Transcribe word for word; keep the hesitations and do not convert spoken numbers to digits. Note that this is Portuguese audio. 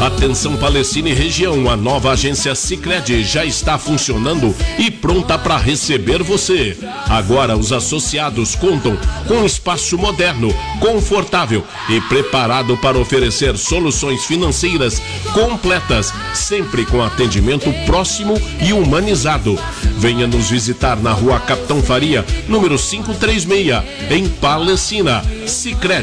Atenção Palestina e região, a nova agência Sicredi já está funcionando e pronta para receber você. Agora os associados contam com um espaço moderno, confortável e preparado para oferecer soluções financeiras completas, sempre com atendimento próximo e humanizado. Venha nos visitar na rua Capitão Faria, número quinhentos e trinta e seis, em Palestina. Sicredi.